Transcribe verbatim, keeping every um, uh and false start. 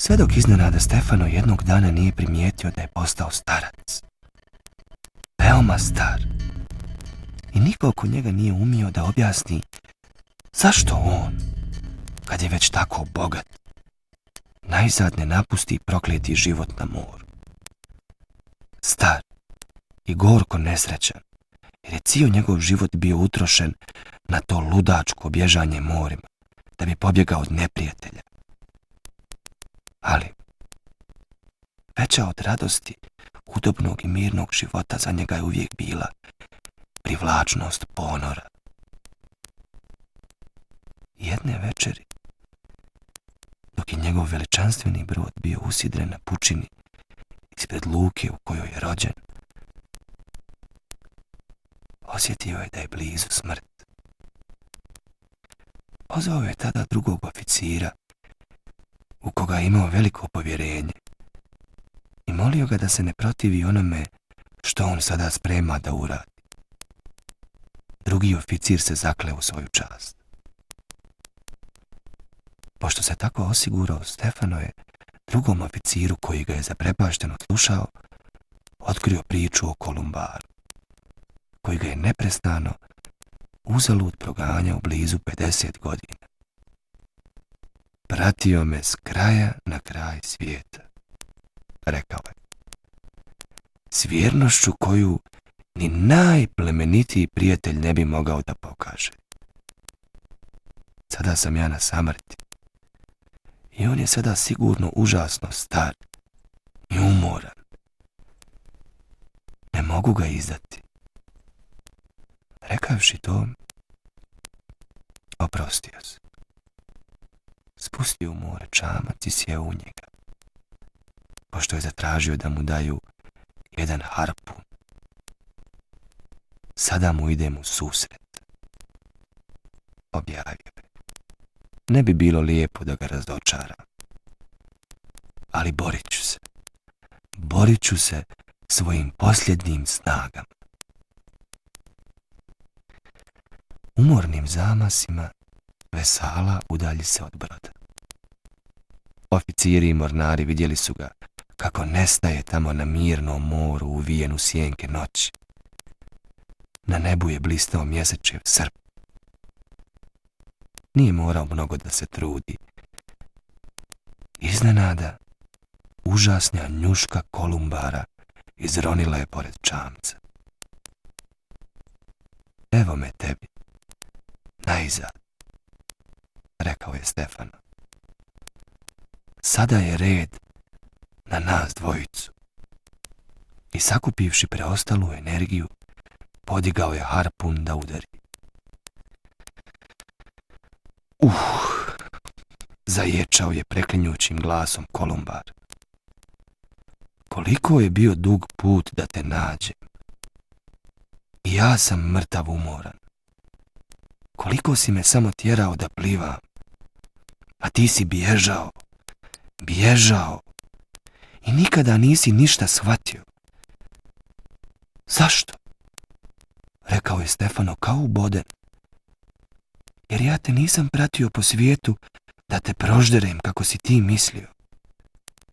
Sve dok iznenada Stefano jednog dana nije primijetio da je postao starac. Veoma star. I niko oko njega nije umio da objasni zašto on, kad je već tako bogat, najzad ne napusti prokleti život na moru. Star i gorko nesrećan, jer je cijel njegov život bio utrošen na to ludačko bježanje morima, da bi pobjegao od neprijatelja. Ali, veća od radosti udobnog i mirnog života za njega je uvijek bila privlačnost ponora. Jedne večeri, dok je njegov veličanstveni brod bio usidren na pučini ispred luke u kojoj je rođen, osjetio je da je blizu smrt. Pozvao je tada drugog oficira, u koga je imao veliko povjerenje, i molio ga da se ne protivi onome što on sada sprema da uradi. Drugi oficir se zakleo u svoju čast. Pošto se tako osigurao, Stefano je drugom oficiru, koji ga je zaprepašteno slušao, otkrio priču o Kolumbaru, koji ga je neprestano uzalud proganjao blizu pedeset godina. Pratio me s kraja na kraj svijeta, rekao je, s vjernošću koju ni najplemenitiji prijatelj ne bi mogao da pokaže. Sada sam ja na samrti i on je sada sigurno užasno star i umoran. Ne mogu ga izdati. Rekavši to, oprostio se. Spustio u more čamac i sjeo u njega, pošto je zatražio da mu daju jedan harpun. Sada mu idem u susret, objavio je. Ne bi bilo lijepo da ga razočaram, ali borit ću se. Borit ću se svojim posljednjim snagama. Umornim zamasima Vesala udalji se od broda. Oficiri i mornari vidjeli su ga kako nestaje tamo na mirnom moru uvijen u sjenke noći. Na nebu je blistao mjesečev srp. Nije morao mnogo da se trudi. Iznenada, užasna njuška Kolumbara izronila je pored čamca. Evo me tebi, najzad, rekao je Stefano. Sada je red na nas dvojicu. I sakupivši preostalu energiju, podigao je harpun da udari. Uh, zaječao je preklinjućim glasom Kolumbar. Koliko je bio dug put da te nađem. I ja sam mrtav umoran. Koliko si me samo tjerao da plivam, a ti si bježao, bježao i nikada nisi ništa shvatio. Zašto? Rekao je Stefano kao uboden. Jer ja te nisam pratio po svijetu da te prožderem kako si ti mislio.